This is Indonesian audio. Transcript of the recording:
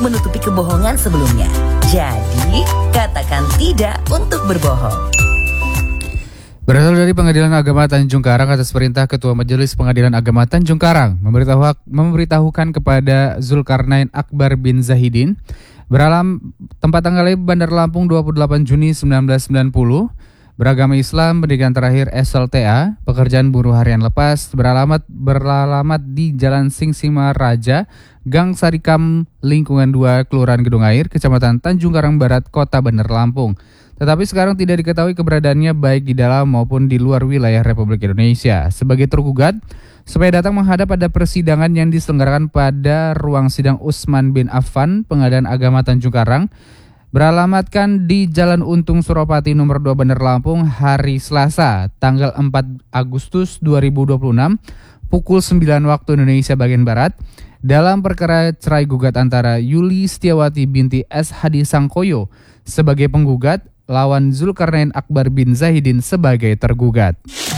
menutupi kebohongan sebelumnya. Jadi, katakan tidak untuk berbohong. Berasal dari Pengadilan Agama Tanjung Karang atas perintah Ketua Majelis Pengadilan Agama Tanjung Karang memberitahukan kepada Zulkarnain Akbar bin Zahidin tempat tanggalnya Bandar Lampung 28 Juni 1990, beragama Islam, pendidikan terakhir SLTA, pekerjaan buruh harian lepas, beralamat di Jalan Singsima Raja, Gang Sarikam, Lingkungan 2, Kelurahan Gedung Air, Kecamatan Tanjung Karang Barat, Kota Bandar Lampung. Tetapi sekarang tidak diketahui keberadaannya baik di dalam maupun di luar wilayah Republik Indonesia. Sebagai tergugat, supaya datang menghadap pada persidangan yang diselenggarakan pada ruang sidang Utsman bin Affan, Pengadilan Agama Tanjung Karang, beralamatkan di Jalan Untung Suropati nomor 2 Bandar Lampung, hari Selasa, tanggal 4 Agustus 2026, pukul 9 waktu Indonesia bagian Barat, dalam perkara cerai gugat antara Yuli Setiawati binti S. Hadi Sangkoyo sebagai penggugat lawan Zulkarnain Akbar bin Zahidin sebagai tergugat.